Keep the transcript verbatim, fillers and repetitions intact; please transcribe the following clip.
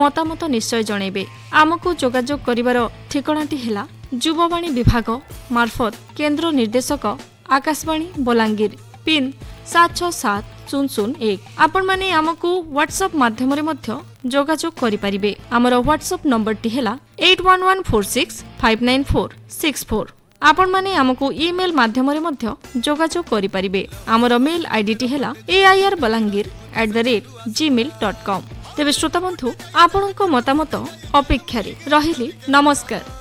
मतामत निश्चय जनइबे। आमको जोगाजोग करिवार ठिकणाटी हेला युववाणी विभाग मार्फत केंद्र निर्देशक आकाशवाणी बलांगीर पिन सात छह सात शून्य शून्य एक। आपण माने आमको व्हाट्सएप माध्यम रे मध्य जोगाजोग करि परिबे। हमर व्हाट्सएप नंबर टी हेला eight one one four six five nine four six four. आपण माने आमको ईमेल माध्यम रे मध्य जोगाजोग करि परिबे। हमर mail ID T Hella A I R balangir at the rate Gmail dot com. तेबे श्रोता बंधु आपणको मतामत अपेक्षा रे रहिली। नमस्कार।